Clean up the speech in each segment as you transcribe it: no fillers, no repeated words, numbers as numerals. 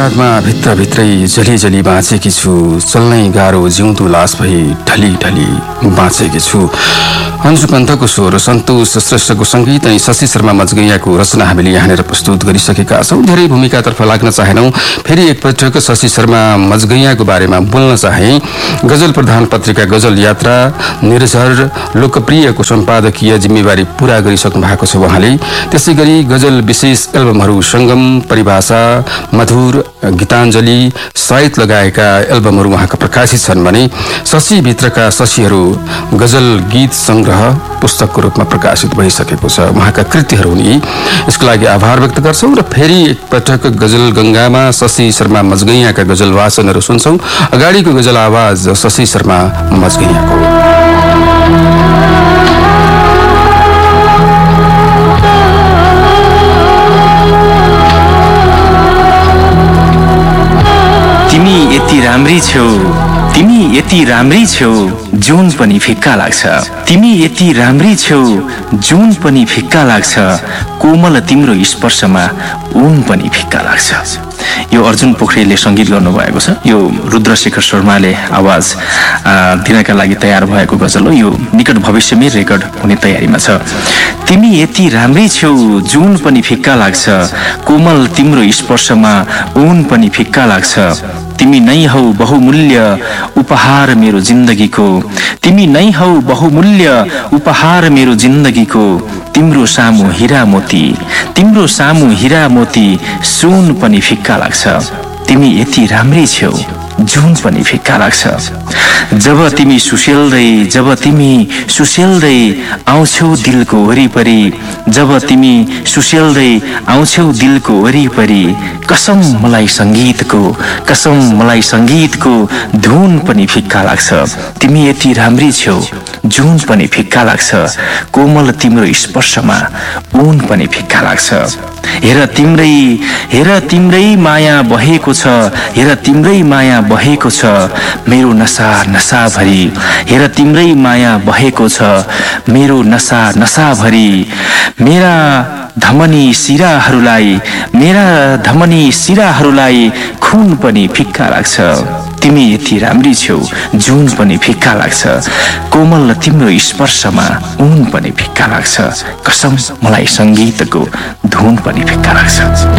विषादमा भित्रभित्रै जली बाँचेकी छु, चल्नै गाह्रो जिउँदो लास भई ढली बाँचेकी छु। अन्जु पन्तको स्वर, सन्तोष श्रेष्ठको सङ्गीत अनि शशि शर्मा मजगैयाको रचना हामीले यहाँनिर प्रस्तुत गरिसकेका छौँ। धेरै भूमिकातर्फ लाग्न चाहेनौँ। फेरि एकपटक शशि शर्मा मजगैयाको बारेमा बोल्न चाहे। गजल प्रधान पत्रिका गजल यात्रा निर्झर लोकप्रियको सम्पादकीय जिम्मेवारी पूरा गरिसक्नु भएको छ उहाँले। त्यसै गरी गजल विशेष एल्बमहरू सङ्गम, परिभाषा, मधुर, गीताञ्जली, साहित्य लगाएका एल्बमहरू उहाँका प्रकाशित छन् भने शशीभित्रका शशीहरू गजल गीत सङ्ग्रह पुस्तकको रूपमा प्रकाशित भइसकेको छ। उहाँका कृतिहरू नि यसको लागि आभार व्यक्त गर्छौँ र फेरि एकपटक गजल गङ्गामा शशि शर्मा मजगैयाका गजल वाचनहरू सुन्छौँ। अगाडिको गजल आवाज शशि शर्मा मजगैयाको। तिमी यति राम्री छौ, तिमी यति राम्री छौ, जुन पनि फिक्का लाग्छ। तिमी यति राम्री छौ, जुन पनि फिक्का लाग्छ। कोमल तिम्रो स्पर्शमा ऊन पनि फिक्का लाग्छ। यो अर्जुन पोखरेलले सङ्गीत गर्नुभएको छ। यो रुद्रशेखर शर्माले आवाज दिनका लागि तयार भएको गजल हो। यो निकट भविष्यमै रेकर्ड हुने तयारीमा छ। तिमी यति राम्री छौ, जुन पनि फिक्का लाग्छ। कोमल तिम्रो स्पर्शमा ऊन पनि फिक्का लाग्छ। तिमी नै हौ बहुमूल्य उपहार मेरो जिन्दगीको। तिमी नै हौ बहुमूल्य उपहार मेरो जिन्दगीको। तिम्रो सामु हीरा मोती, तिम्रो सामु हीरा मोती, सुन पनि फिक्का लाग्छ। तिमी यति राम्री छौ, जुन पनि फिक्का लाग्छ। जब तिमी सुसेल्दै, जब तिमी सुसेल्दै आउँछौ दिलको वरिपरि, जब तिमी सुसेल्दै आउँछौ दिलको वरिपरि, कसम मलाई सङ्गीतको, कसम मलाई सङ्गीतको धुन पनि फिक्का लाग्छ। तिमी यति राम्री छौ, जुन पनि फिक्का लाग्छ। कोमल तिम्रो स्पर्शमा ऊन पनि फिक्का लाग्छ। हेर तिम्रै माया बहेको छ, हेर तिम्रै माया बहेको छ मेरो नसा नसाभरि। हेर तिम्रै माया बहेको छ मेरो नसा नसाभरि। मेरा धमनी शिराहरूलाई, मेरा धमनी शिराहरूलाई खुन पनि फिक्का लाग्छ। तिमी यति राम्री छौ, जुन पनि फिक्का लाग्छ। कोमल तिम्रो स्पर्शमा ऊन पनि फिक्का लाग्छ। कसम मलाई सङ्गीतको धुन पनि फिक्का लाग्छ।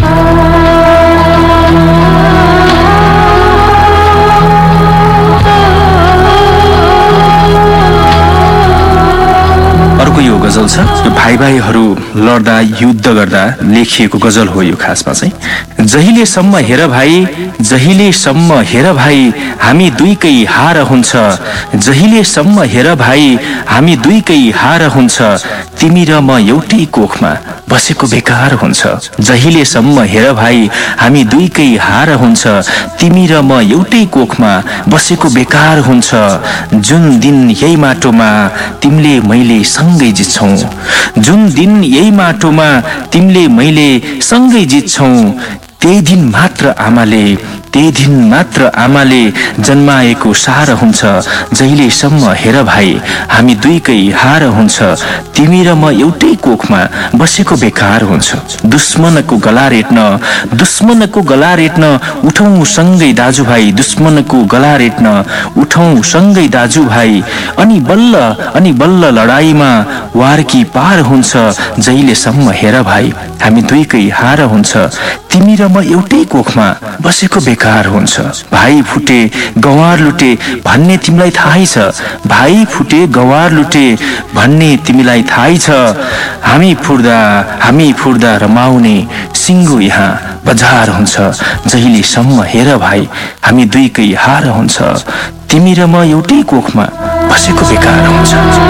अर्को यो गजल छ। यो भाइ भाइहरू लड्दा युद्ध गर्दा लेखिएको गजल हो। यो खासमा चाहिँ जहिलेसम्म हेर भाइ, जहिलेसम्म हेर भाइ हामी दुईकै हार हुन्छ। जहिलेसम्म हेर भाइ हामी दुईकै हार हुन्छ। तिमी र म एउटै कोखमा बसेको बेकार हुन्छ। जहिलेसम्म हेर भाइ हामी दुईकै हार हुन्छ। तिमी र म एउटै कोखमा बसेको बेकार हुन्छ। जुन दिन यही माटोमा तिमीले मैले सँगै जित्छौँ, जुन दिन यही माटोमा तिमीले मैले सँगै जित्छौँ, त्यही दिन मात्र आमाले, त्यही दिन मात्र आमाले जन्माएको सार हुन्छ। जहिलेसम्म हेर भाइ हामी दुईकै हार हुन्छ। तिमी र म एउटै कोखमा बसेको बेकार हुन्छ। दुश्मनको गला रेट्न, दुश्मनको गला रेट्न उठौँ सँगै दाजुभाइ। दुश्मनको गला रेट्न उठौँ सँगै दाजुभाइ। अनि बल्ल लडाईँमा वारकी पार हुन्छ। जहिलेसम्म हेर भाइ हामी दुईकै हार हुन्छ। तिमी र म एउटै कोखमा बसेको बेकार हुन्छ। भाइ फुटे गवार लुटे भन्ने तिमीलाई थाहै छ। भाइ फुटे गवार लुटे भन्ने तिमीलाई थाहै छ। हामी फुट्दा रमाउने सिङ्गो यहाँ बजार हुन्छ। जहिलेसम्म हेर भाइ हामी दुईकै हार हुन्छ। तिमी र म एउटै कोखमा बसेको बेकार हुन्छ।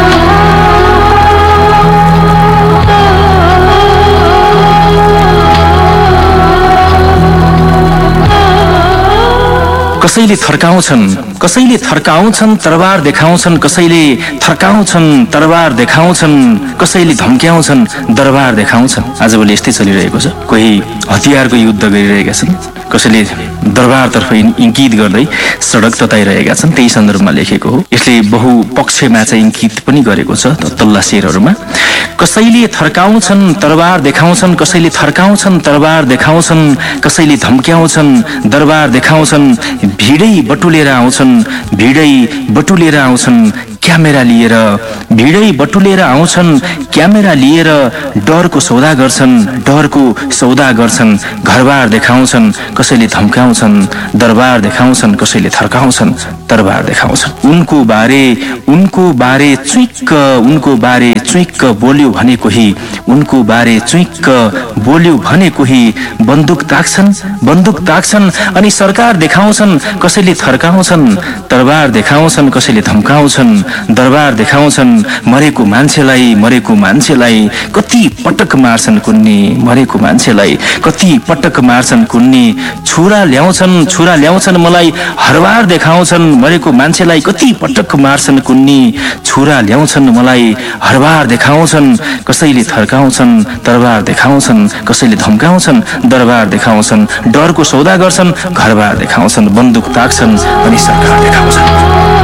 कसैले थर्काउँछन् तरबार देखाउँछन्। कसैले थर्काउँछन् तरबार देखाउँछन्। कसैले धम्क्याउँछन् दरबार देखाउँछन्। आजभोलि यस्तै चलिरहेको छ। कोही हतियारको युद्ध गरिरहेका छन्, कसैले दरबारतर्फ इङ्गित गर्दै सडक तताइरहेका छन्। त्यही सन्दर्भमा लेखेको हो। यसले बहुपक्षमा चाहिँ इङ्गित पनि गरेको छ तल्ला शेरहरूमा। कसैले थर्काउँछन् तरबार देखाउँछन्, कसैले थर्काउँछन् तरबार देखाउँछन्, कसैले धम्क्याउँछन् दरबार देखाउँछन्, भिडै बटुलेर आउँछन्, भिडै बटुलेर आउँछन् क्यामेरा लिएर, भिडै बटुलेर आउँछन् क्यामेरा लिएर, डरको सौदा गर्छन्, डरको सौदा गर्छन्, घरबार देखाउँछन्, कसैले धम्काउँछन् दरबार देखाउँछन्, कसैले थर्काउँछन् तरबार देखाउँछन्। उनको बारे चुइक्क बोल्यो भने कोही, उनको बारे चुइक्क बोल्यो भने कोही, बन्दुक ताक्छन् अनि सरकार देखाउँछन्, कसैले थर्काउँछन् तरबार देखाउँछन्, कसैले धम्काउँछन् दरबार देखाउँछन्। मरेको मान्छेलाई कति पटक मार्छन् कुन्नी, मरेको मान्छेलाई कति पटक मार्छन् कुन्नी, छुरा ल्याउँछन् मलाई हरबार देखाउँछन्, मरेको मान्छेलाई कति पटक मार्छन् कुन्नी, छुरा ल्याउँछन् मलाई हरबार देखाउँछन्, कसैले थर्काउँछन् तरबार देखाउँछन्, कसैले धम्काउँछन् दरबार देखाउँछन्, डरको सौदा गर्छन् घरबार देखाउँछन्, बन्दुक ताक्छन् अनि सरकार देखाउँछन्।